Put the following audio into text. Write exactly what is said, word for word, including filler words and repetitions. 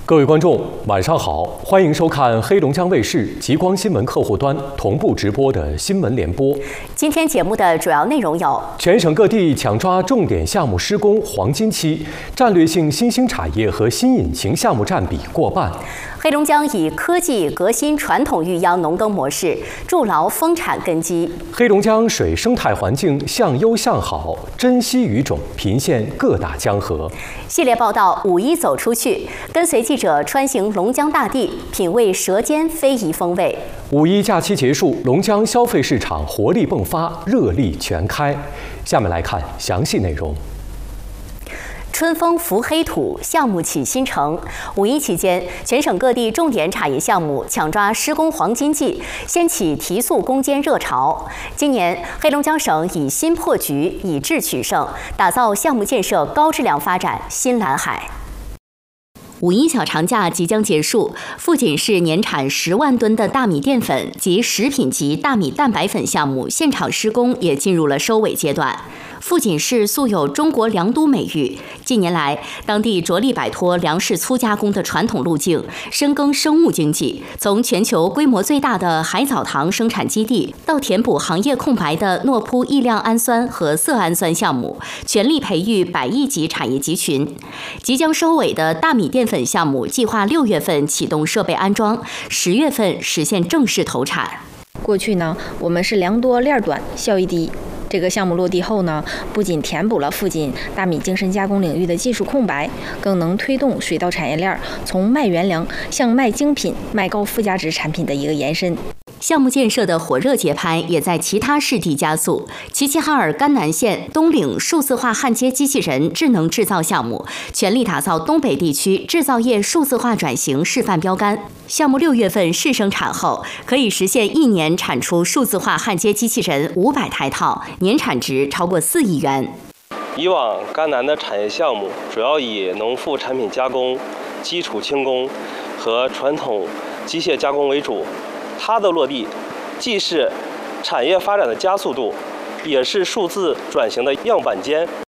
各位观众，晚上好，欢迎收看黑龙江卫视极光新闻客户端同步直播的新闻联播。 今天节目的主要内容有： 全省各地抢抓重点项目施工黄金期，战略性新兴产业和新引擎项目占比过半。 黑龙江以科技革新传统育秧农耕模式，筑牢丰产根基。 黑龙江水生态环境向优向好，珍稀鱼种频现各大江河。 系列报道五一走出去，跟随记者穿行龙江大地，品味舌尖非遗风味。 五一假期结束，龙江消费市场活力迸发，热力全开。下面来看详细内容。 春风拂黑土，项目起新城。五一期间，全省各地重点产业项目抢抓施工黄金季，掀起提速攻坚热潮。今年，黑龙江省以新破局，以质取胜，打造项目建设高质量发展新蓝海。五一小长假即将结束，富锦市年产十万吨的大米淀粉及食品级大米蛋白粉项目现场施工也进入了收尾阶段。富锦市素有中国粮都美誉，近年来，当地着力摆脱粮食粗加工的传统路径，深耕生物经济，从全球规模最大的海藻糖生产基地，到填补行业空白的诺扑异亮氨酸和色氨酸项目，全力培育百亿级产业集群。即将收尾的大米淀粉项目，计划六月份启动设备安装，十月份实现正式投产。 过去呢，我们是粮多链短，效益低。这个项目落地后呢，不仅填补了富锦大米精深加工领域的技术空白，更能推动水稻产业链从卖原粮向卖精品、卖高附加值产品的一个延伸。 项目建设的火热节拍也在其他市地加速。齐齐哈尔甘南县东岭数字化焊接机器人智能制造项目，全力打造东北地区制造业数字化转型示范标杆。项目六月份试生产后，可以实现一年产出数字化焊接机器人五百台套，年产值超过四亿元。 以往甘南的产业项目主要以农副产品加工、基础轻工和传统机械加工为主。它的落地，既是产业发展的加速度，也是数字转型的样板间。